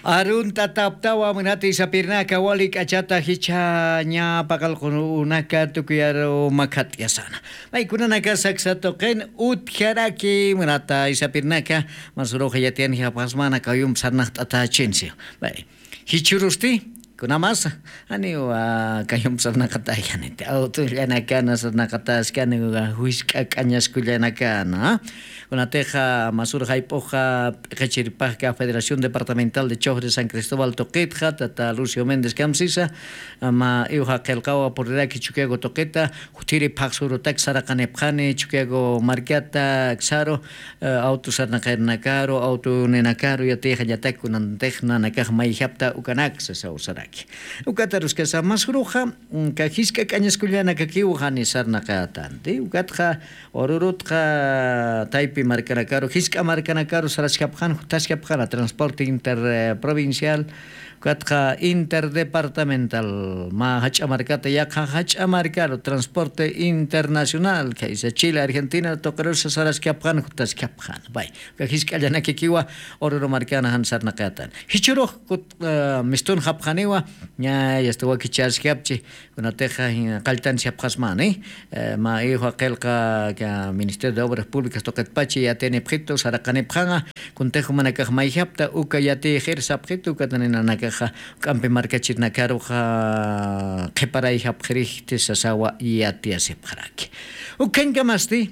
Arun tataptawa menati sapirna kawalik achata hicha nya pakal kunaka tukuyaro makat yasana. Baik kunanaka saksatoken utjaraki menata isapirnaka masuro hayatian hapasmana kayum sarnah tata chensi. Baik. Hichurusti kunamas ani wa kayum sarna katayan ite auto yanakana sarna kataskan huiska kanyas kulyanakana kunateja masur haipoja kachiripajka Federación Departamental de Choj de San Cristóbal Toquetja tata Lucio Méndez Camsisa ma iuja kelkawa porraki chukiago Toqueta jutiri paxuro tak sarakanepjane chukiago markiata xaro auto sarnakanakaro auto nenakaro yateja yatak kunantejna nakaj maihapta ukanaksa sausaraki ukatarus kasa masruja kajiska kanyas kulyana kakiujani sarnakatante ukatja orurutja taipi marcanacaro, Hisca marcanacaro, Sarascapjan, Tascapjana, transporte interprovincial, Catja interdepartamental, Mahacha Marcata, Yahacha Marcaro, transporte internacional, que es Chile, Argentina, Tocarosa, Sarascapjan, Tascapjan, Bay, Hisca Yanakiwa, Oro Marcana, Hansarnacatan. Hichuro, Mistun Hapjanewa, ya estuvo aquí Chaskapchi, una teja en Caltancia Pasmani, Ma hijo Kelka, que Ministerio de Obras Públicas, Tocatpachi, ya tiene objeto, Saracanepjana, con Tejo Manacaj Maihapta, Uka ya te ejerce objeto, Catananaca. Campe marca chirnacaroja que para hija pjerichte sasawa y atia se pjaraki. Ukenga masti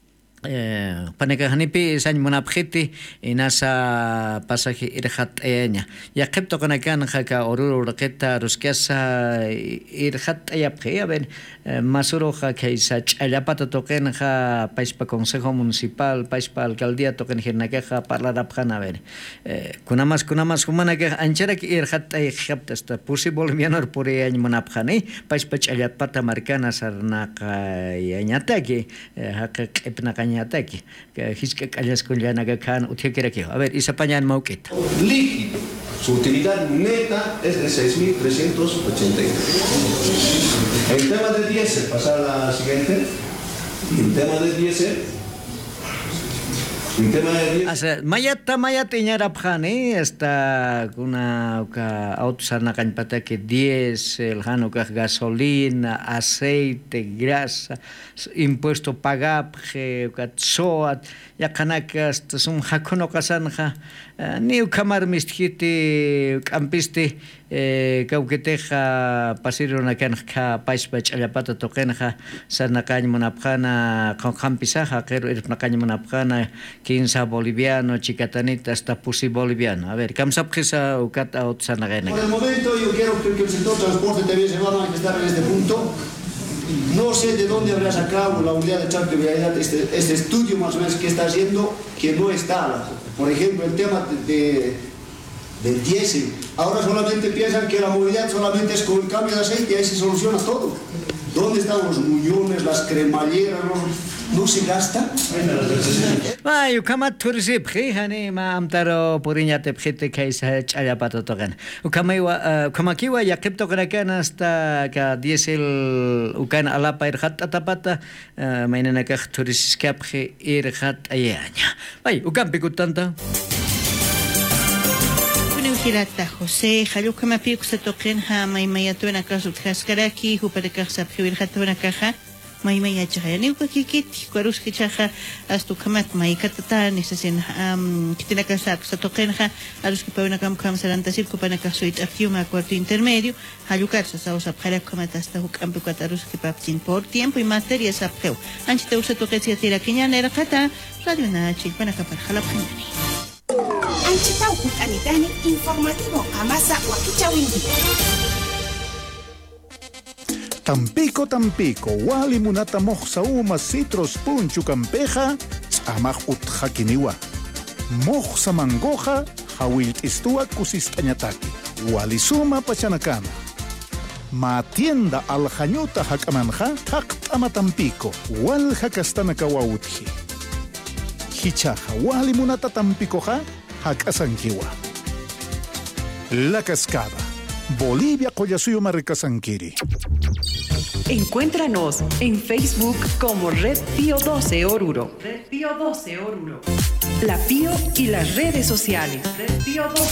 panekahanipi san munapjeti inasa pasaje irhat enya. Ya kepto kanakan jaka oruro raketa ruskasa irhat ayapje ben masuroja que isa chayapata token ja paispa consejo municipal paispa alcaldía token hirnakeja parlara pjana ben kunamas humana que anchara que irhat ayapta sta pusi boliviano puri any munapjani paispa chayapata marcana sarnaka yanyataki haka epnakan ataque que hisca callas con llana que can utiquereque a ver esa pañan mauqueta líquido su utilidad neta es de 6.383. El tema del diésel, pasar a la siguiente. El tema del diésel. Mayata ñarapjani hasta una autos pata que diésel, gasolina, aceite, grasa, impuesto pagapje, soat, ya canacas, son jacono casanja, ni ukamar mistjiti, campiste, cauqueteja, pasieron a canja, paispach, alapata toquenja, sarnacañ monapjana, con campisaja, que era una caña monapjana, 15 boliviano, chicatanita, hasta pusi boliviano. A ver, ¿camsapjesa o cata o tsanagena? Por el momento yo quiero que el sector transporte también se va a manifestar en este punto. No sé de dónde habrá sacado la unidad de charla de vialidad este estudio más o menos que está haciendo, que no está. Por ejemplo, el tema del diésel. Ahora solamente piensan que la movilidad solamente es con el cambio de aceite y ahí se soluciona todo. ¿Dónde están los muñones, las cremalleras? ¿No se gasta? Yo kama turisi bkhihani ma amtaro puriñate bkhite kaisa chayapata togan. Kama kiwa yakipto kana hasta ka diesel ukan alapa irhat tapata mainana ka turisi skapkhi irhat ayaña. Ay, ukan pikutanta. Hirata José, Jaluka Mapiuk se toquen ha Maimayatuena Kasut Haskaraki, Huparekasa Pirhatuna Kaja, Maimaya Chayani, Kikit, Kwaruski Chaja, Astukamat, Maikatata, Nisasin, Kitinakasak, Satokenja, Aruskipana Kam Sarantasip, Kupanakasuit, Afiuma, cuarto intermedio, Halukat, Sausa Parakomat, hasta Hukampukataruski Papchin por tiempo y materia sapeu. Anchita usa toquecia tira Kinyana era Kata, Radio Nachi, Panakapar Jalapani. Anchitau Kukanitani informativo Amasa Wakichawindi. Tampico, wali munata moja uma citros punchu campeja, amaj utjakiniwa. Moja mangoja, hawilt istua kusistañataki, wali suma pachanakama. Ma tienda aljañuta hakamanja, taktama Tampico, wal hakastanaka wautji. Hichaja, wali munata Tampicoja, hakasankiwa. La Cascada, Bolivia Collasuyo Marricasanquiri. Encuéntranos en Facebook como Red Pío 12 Oruro. Red Pío 12 Oruro. la PIO y las redes sociales.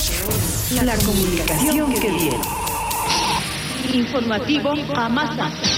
La comunicación que viene. Informativo Amasa.